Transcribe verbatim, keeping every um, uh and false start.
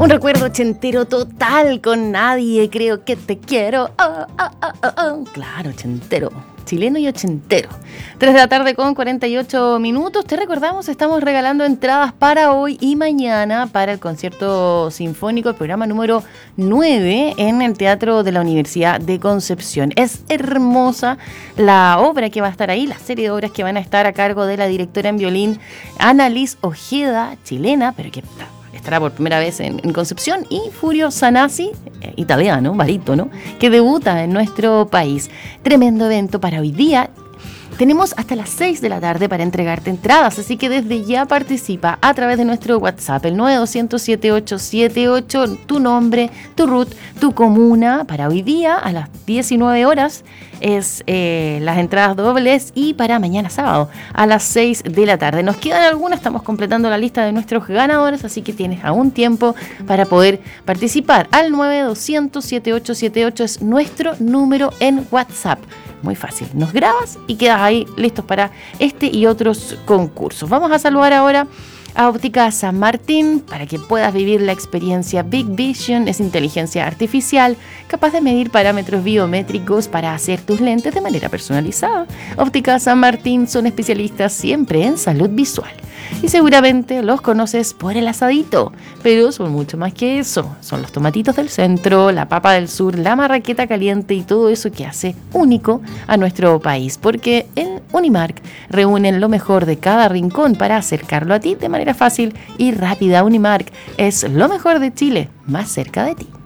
Un recuerdo ochentero total con Nadie creo que te quiero. Oh, oh, oh, oh, oh. Claro, ochentero. Chileno y ochentero. tres de la tarde con cuarenta y ocho minutos. Te recordamos, estamos regalando entradas para hoy y mañana para el concierto sinfónico, el programa número nueve en el Teatro de la Universidad de Concepción. Es hermosa la obra que va a estar ahí, la serie de obras que van a estar a cargo de la directora en violín Annalise Ojeda, chilena, pero que estará por primera vez en, en Concepción, y Furio Sanasi, eh, italiano, barítono, que debuta en nuestro país. Tremendo evento para hoy día. Tenemos hasta las seis de la tarde para entregarte entradas, así que desde ya participa a través de nuestro WhatsApp, el nueve dos cero cero siete ocho siete ocho, tu nombre, tu R U T, tu comuna. Para hoy día, a las diecinueve horas, es eh, las entradas dobles, y para mañana sábado, a las seis de la tarde. Nos quedan algunas, estamos completando la lista de nuestros ganadores, así que tienes aún tiempo para poder participar. Al nueve dos cero cero siete ocho siete ocho es nuestro número en WhatsApp. Muy fácil, nos grabas y quedas ahí listos para este y otros concursos. Vamos a saludar ahora a Óptica San Martín para que puedas vivir la experiencia Big Vision. Es inteligencia artificial capaz de medir parámetros biométricos para hacer tus lentes de manera personalizada. Óptica San Martín son especialistas siempre en salud visual. Y seguramente los conoces por el asadito, pero son mucho más que eso. Son los tomatitos del centro, la papa del sur, la marraqueta caliente y todo eso que hace único a nuestro país. Porque en Unimark reúnen lo mejor de cada rincón para acercarlo a ti de manera fácil y rápida. Unimark es lo mejor de Chile, más cerca de ti.